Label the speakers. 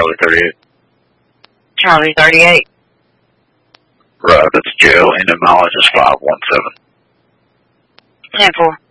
Speaker 1: Charlie 38.
Speaker 2: Charlie 38.
Speaker 1: Right, that's Joe, and the mileage is 517.
Speaker 2: 10-4.